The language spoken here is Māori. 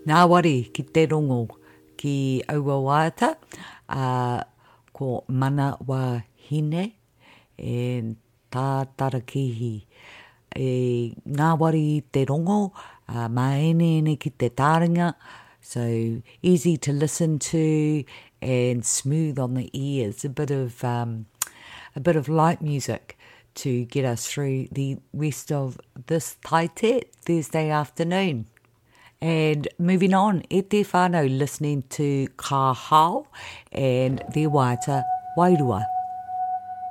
Ngā wari ki te rongo ki aua wāta, ko mana wā hine e tā tarakihi. E ngā wari i te rongo, maene ki te tāringa, so easy to listen to and smooth on the ears, a bit of light music to get us through the rest of this Taite Thursday afternoon. And moving on, e te whānau listening to Ka Hao and their wāta Wairua.